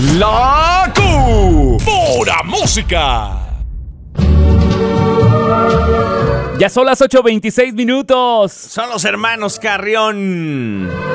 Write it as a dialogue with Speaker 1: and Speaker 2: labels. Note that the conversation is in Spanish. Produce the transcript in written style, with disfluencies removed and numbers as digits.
Speaker 1: La pura música.
Speaker 2: Ya son las 8:26 minutos.
Speaker 1: Son los hermanos Carrión.